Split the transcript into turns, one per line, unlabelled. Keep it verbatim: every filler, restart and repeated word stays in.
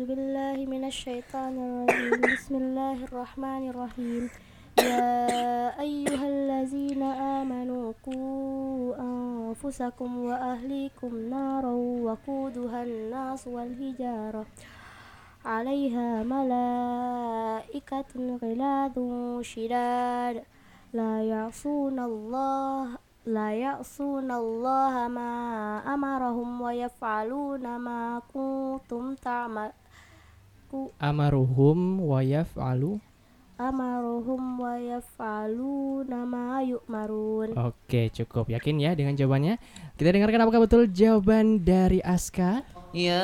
billahi minasyaitonir rajim. Bismillahirrahmanirrahim. Ya ayyuhallazina amanu qu anfusakum wa ahlikum naran waquduhan nas wal hijarah 'alaiha malaikatun ghiladun shidad la ya'sunallaha la ya'sunallaha ma amarahum wa yaf'aluna ma kuntum ta'mal
Amaruhum wa yaf'alu.
amaruhum wa yaf'aluna ma yu'marun.
Oke, cukup. Yakin ya dengan jawabannya? Kita dengarkan apakah betul jawaban dari Aska?
Ya